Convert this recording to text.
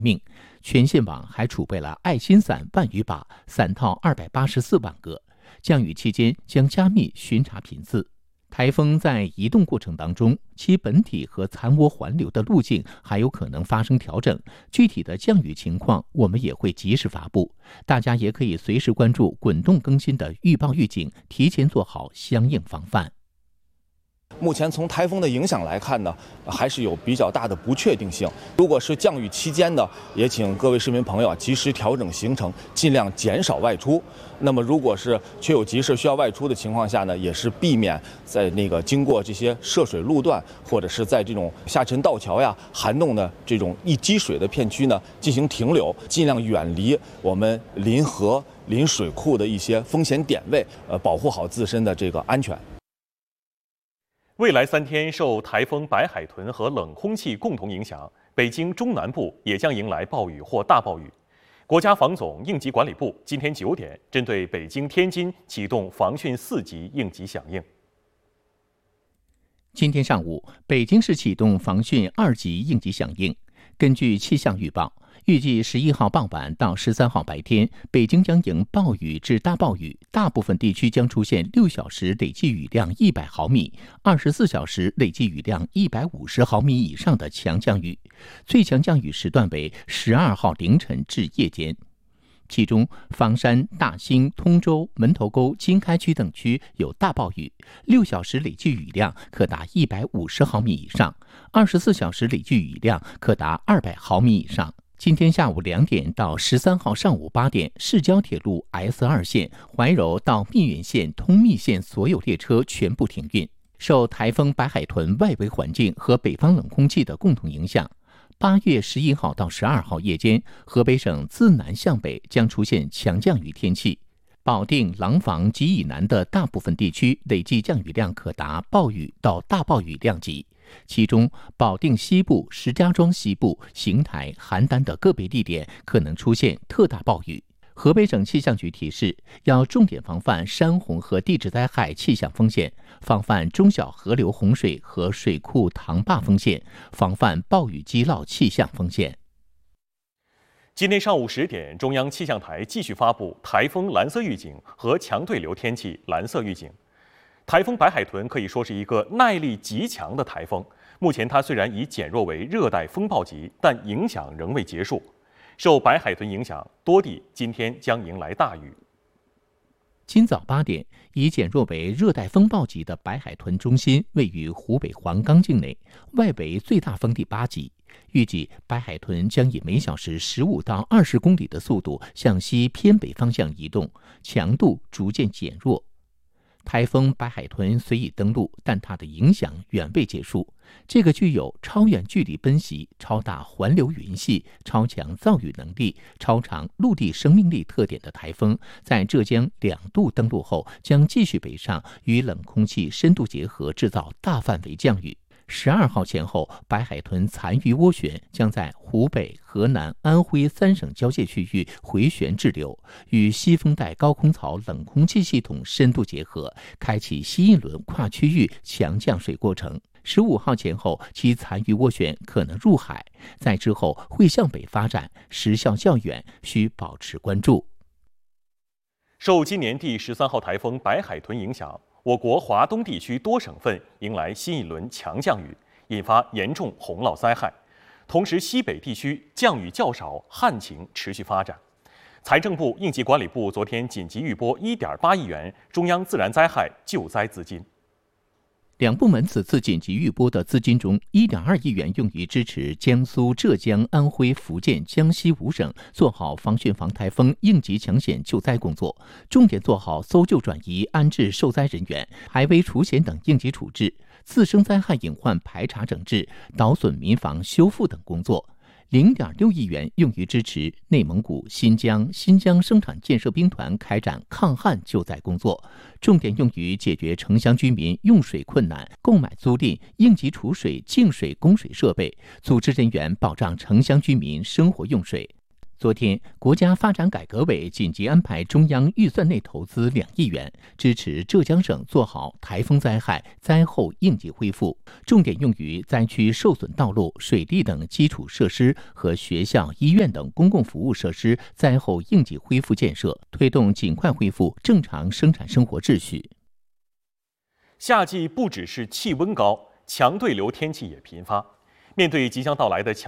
命。全县网还储备了爱心伞万余把，伞套284万个。降雨期间将加密巡查频次。台风在移动过程当中，其本体和残涡环流的路径还有可能发生调整，具体的降雨情况我们也会及时发布，大家也可以随时关注滚动更新的预报预警，提前做好相应防范。 目前从台风的影响来看呢，还是有比较大的不确定性。如果是降雨期间呢，也请各位市民朋友及时调整行程，尽量减少外出。那么如果是确有急事需要外出的情况下呢，也是避免在经过这些涉水路段，或者是在这种下沉道桥呀、涵洞的这种易积水的片区呢进行停留，尽量远离我们临河、临水库的一些风险点位，保护好自身的这个安全。 未来3天受台风白海豚和冷空气共同影响，北京中南部也将迎来暴雨或大暴雨。国家防总应急管理部今天9点针对北京、天津启动防汛4级应急响应。 今天上午，北京市启动防汛2级应急响应。根据气象预报，预计11号傍晚到13号白天，北京将迎暴雨至大暴雨，大部分地区将出现6小时累计雨量100毫米、24小时累计雨量150毫米以上的强降雨，最强降雨时段为12号凌晨至夜间。其中，房山、大兴、通州、门头沟、经开区等区有大暴雨，6小时累计雨量可达150毫米以上，24小时累计雨量可达200毫米以上。今天下午2点到13号上午8点，市郊铁路 S2 线怀柔到密云线、通密线所有列车全部停运。受台风白海豚外围环境和北方冷空气的共同影响，8月11号到12号夜间，河北省自南向北将出现强降雨天气。保定、廊坊及以南的大部分地区累计降雨量可达暴雨到大暴雨量级。其中，保定西部、石家庄西部、邢台、邯郸的个别地点可能出现特大暴雨。河北省气象局提示，要重点防范山洪和地质灾害气象风险，防范中小河流洪水和水库塘坝风险，防范暴雨激涝气象风险。 今天上午10点，中央气象台继续发布台风蓝色预警和强对流天气蓝色预警。台风白海豚可以说是一个耐力极强的台风，目前它虽然已减弱为热带风暴级，但影响仍未结束。受白海豚影响，多地今天将迎来大雨。 今早8点，已减弱为热带风暴级的白海豚中心位于湖北黄冈境内，外围最大风力8级。预计白海豚将以每小时15到20公里的速度向西偏北方向移动，强度逐渐减弱。台风白海豚虽已登陆，但它的影响远未结束。这个具有超远距离奔袭、超大环流云系、超强造雨能力、超长陆地生命力特点的台风，在浙江2度登陆后，将继续北上，与冷空气深度结合，制造大范围降雨。12号前后，白海豚残余涡旋将在湖北、河南、安徽3省交界区域回旋滞留，与西风带高空槽冷空气系统深度结合，开启新一轮跨区域强降水过程。15号前后，其残余涡旋可能入海，在之后会向北发展，时效较远，需保持关注。 受今年第13号台风白海豚影响，我国华东地区多省份迎来新一轮强降雨，引发严重洪涝灾害。同时，西北地区降雨较少，旱情持续发展。财政部、应急管理部昨天紧急预拨1.8亿元中央自然灾害救灾资金。 两部门此次紧急预拨的资金中，1.2亿元用于支持江苏、浙江、安徽、福建、江西5省做好防汛防台风应急抢险救灾工作，重点做好搜救转移、安置受灾人员、排危除险等应急处置，次生灾害隐患排查整治、导损民房修复等工作。0.6亿元用于支持内蒙古、新疆生产建设兵团开展抗旱救灾工作，重点用于解决城乡居民用水困难，购买租赁应急储水、净水供水设备，组织人员保障城乡居民生活用水。 昨天，国家发展改革委紧急安排中央预算内投资2亿元，支持浙江省做好台风灾害灾后应急恢复，重点用于灾区受损道路、水利等基础设施和学校、医院等公共服务设施灾后应急恢复建设，推动尽快恢复正常生产生活秩序。 夏季不只是气温高，强对流天气也频发。面对即将到来的强